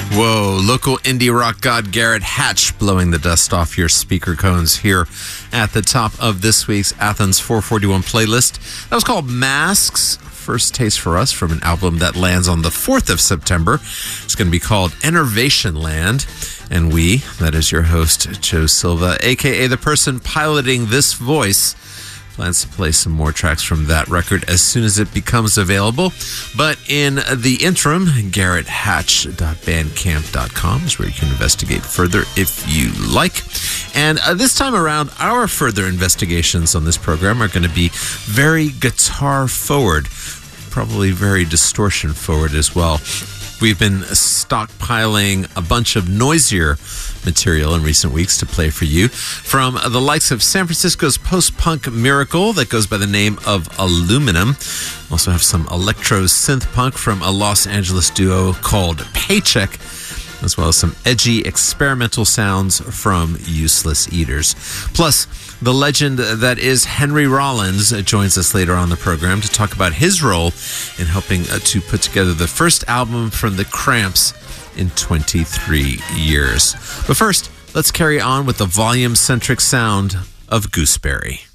Whoa, local indie rock god Garrett Hatch blowing the dust off your speaker cones here at the top of this week's Athens 441 playlist. That was called Masks. First taste for us from an album that lands on the 4th of September. It's going to be called Enervation Land. And we, that is your host, Joe Silva, a.k.a. the person piloting this voice, plans to play some more tracks from that record as soon as it becomes available. But in the interim, GarrettHatch.bandcamp.com is where you can investigate further if you like. And this time around, our further investigations on this program are going to be very guitar forward, probably very distortion forward as well. We've been stockpiling a bunch of noisier material in recent weeks to play for you from the likes of San Francisco's post-punk miracle that goes by the name of Aluminum. Also have some electro synth punk from a Los Angeles duo called Paycheck, as well as some edgy experimental sounds from Useless Eaters. Plus, the legend that is Henry Rollins joins us later on the program to talk about his role in helping to put together the first album from the Cramps in 23 years. But first, let's carry on with the volume-centric sound of Gooseberry.